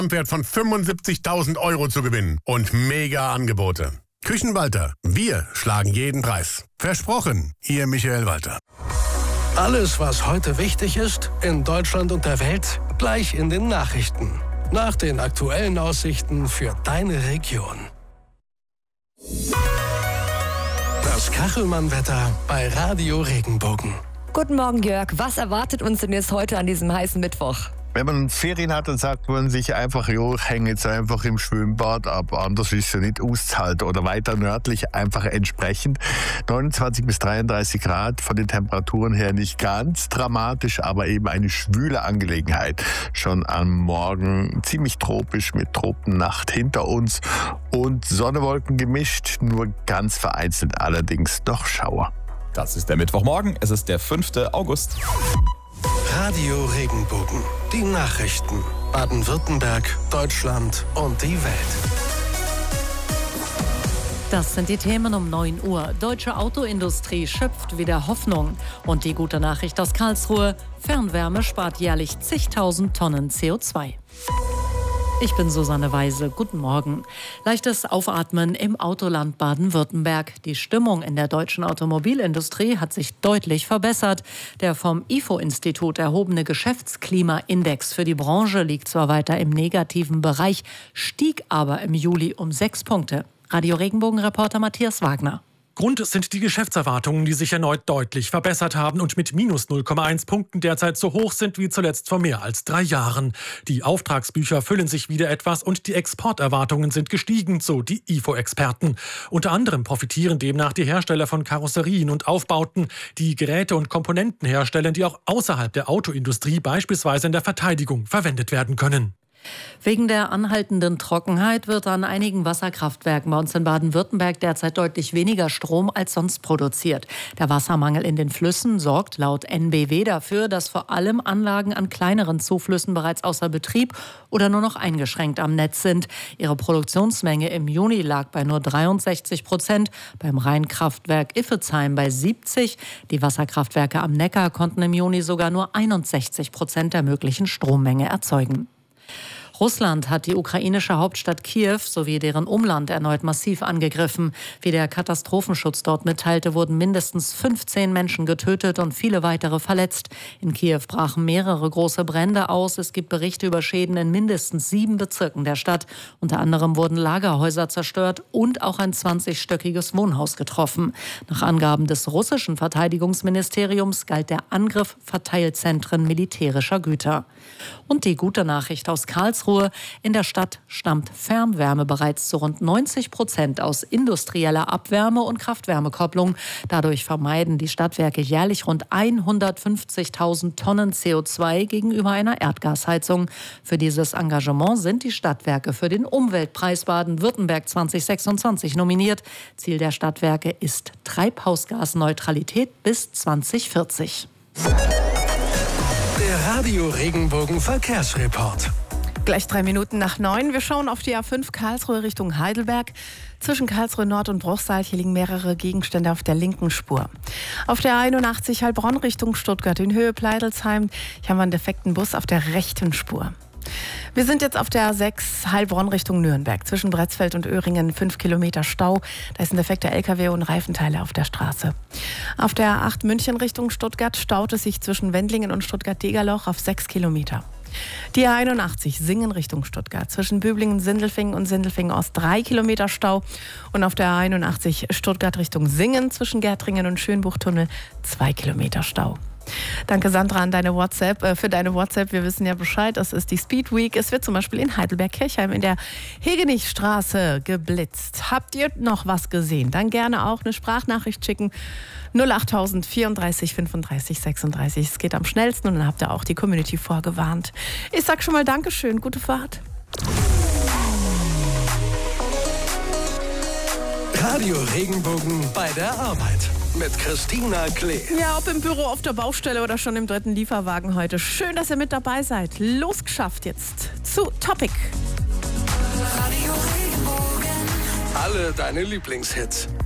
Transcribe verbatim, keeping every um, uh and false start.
Wert von fünfundsiebzigtausend Euro zu gewinnen und mega Angebote. Küchenwalter, wir schlagen jeden Preis. Versprochen, Ihr Michael Walter. Alles, was heute wichtig ist, in Deutschland und der Welt, gleich in den Nachrichten. Nach den aktuellen Aussichten für deine Region. Das Kachelmann-Wetter bei Radio Regenbogen. Guten Morgen, Jörg. Was erwartet uns denn jetzt heute an diesem heißen Mittwoch? Wenn man Ferien hat, dann sagt man sich einfach, jo, ich hänge jetzt einfach im Schwimmbad ab, anders ist es ja nicht auszuhalten. Oder weiter nördlich einfach entsprechend. neunundzwanzig bis dreiunddreißig Grad, von den Temperaturen her nicht ganz dramatisch, aber eben eine schwüle Angelegenheit. Schon am Morgen ziemlich tropisch mit Tropennacht hinter uns und Sonne-Wolken gemischt, nur ganz vereinzelt allerdings doch Schauer. Das ist der Mittwochmorgen, es ist der fünfte August. Radio Regenbogen. Die Nachrichten. Baden-Württemberg, Deutschland und die Welt. Das sind die Themen um neun Uhr. Deutsche Autoindustrie schöpft wieder Hoffnung. Und die gute Nachricht aus Karlsruhe: Fernwärme spart jährlich zigtausend Tonnen C O zwei. Ich bin Susanne Weise. Guten Morgen. Leichtes Aufatmen im Autoland Baden-Württemberg. Die Stimmung in der deutschen Automobilindustrie hat sich deutlich verbessert. Der vom I F O-Institut erhobene Geschäftsklimaindex für die Branche liegt zwar weiter im negativen Bereich, stieg aber im Juli um sechs Punkte. Radio Regenbogen-Reporter Matthias Wagner. Grund sind die Geschäftserwartungen, die sich erneut deutlich verbessert haben und mit minus null Komma eins Punkten derzeit so hoch sind wie zuletzt vor mehr als drei Jahren. Die Auftragsbücher füllen sich wieder etwas und die Exporterwartungen sind gestiegen, so die I F O-Experten. Unter anderem profitieren demnach die Hersteller von Karosserien und Aufbauten, die Geräte und Komponenten herstellen, die auch außerhalb der Autoindustrie, beispielsweise in der Verteidigung, verwendet werden können. Wegen der anhaltenden Trockenheit wird an einigen Wasserkraftwerken bei uns in Baden-Württemberg derzeit deutlich weniger Strom als sonst produziert. Der Wassermangel in den Flüssen sorgt laut N B W dafür, dass vor allem Anlagen an kleineren Zuflüssen bereits außer Betrieb oder nur noch eingeschränkt am Netz sind. Ihre Produktionsmenge im Juni lag bei nur dreiundsechzig Prozent, beim Rheinkraftwerk Iffezheim bei siebzig. Die Wasserkraftwerke am Neckar konnten im Juni sogar nur einundsechzig Prozent der möglichen Strommenge erzeugen. Russland hat die ukrainische Hauptstadt Kiew sowie deren Umland erneut massiv angegriffen. Wie der Katastrophenschutz dort mitteilte, wurden mindestens fünfzehn Menschen getötet und viele weitere verletzt. In Kiew brachen mehrere große Brände aus. Es gibt Berichte über Schäden in mindestens sieben Bezirken der Stadt. Unter anderem wurden Lagerhäuser zerstört und auch ein zwanzigstöckiges Wohnhaus getroffen. Nach Angaben des russischen Verteidigungsministeriums galt der Angriff Verteilzentren militärischer Güter. Und die gute Nachricht aus Karlsruhe: In der Stadt stammt Fernwärme bereits zu rund neunzig Prozent aus industrieller Abwärme- und Kraft-Wärme-Kopplung. Dadurch vermeiden die Stadtwerke jährlich rund hundertfünfzigtausend Tonnen C O zwei gegenüber einer Erdgasheizung. Für dieses Engagement sind die Stadtwerke für den Umweltpreis Baden-Württemberg zwanzig sechsundzwanzig nominiert. Ziel der Stadtwerke ist Treibhausgasneutralität bis zwanzig vierzig. Der Radio Regenbogen Verkehrsreport. Gleich drei Minuten nach neun. Wir schauen auf die A fünf Karlsruhe Richtung Heidelberg. Zwischen Karlsruhe Nord und Bruchsal hier liegen mehrere Gegenstände auf der linken Spur. Auf der A einundachtzig Heilbronn Richtung Stuttgart in Höhe Pleidelsheim. Hier haben wir einen defekten Bus auf der rechten Spur. Wir sind jetzt auf der A sechs Heilbronn Richtung Nürnberg. Zwischen Bretzfeld und Öhringen fünf Kilometer Stau. Da ist ein defekter L K W und Reifenteile auf der Straße. Auf der A acht München Richtung Stuttgart staut es sich zwischen Wendlingen und Stuttgart-Degerloch auf sechs Kilometer. Die A einundachtzig Singen Richtung Stuttgart. Zwischen Büblingen, Sindelfingen und Sindelfingen Ost drei Kilometer Stau. Und auf der A einundachtzig Stuttgart Richtung Singen zwischen Gärtringen und Schönbuchtunnel zwei Kilometer Stau. Danke Sandra an deine WhatsApp, äh, für deine WhatsApp. Wir wissen ja Bescheid, das ist die Speed Week. Es wird zum Beispiel in Heidelberg-Kirchheim in der Hegenichstraße geblitzt. Habt ihr noch was gesehen? Dann gerne auch eine Sprachnachricht schicken. null achttausend vierunddreißig fünfunddreißig sechsunddreißig. Es geht am schnellsten und dann habt ihr auch die Community vorgewarnt. Ich sag schon mal Dankeschön, gute Fahrt. Radio Regenbogen bei der Arbeit mit Christina Klee. Ja, ob im Büro, auf der Baustelle oder schon im dritten Lieferwagen heute. Schön, dass ihr mit dabei seid. Los geschafft jetzt zu Topic. Radio Regenbogen. Alle deine Lieblingshits.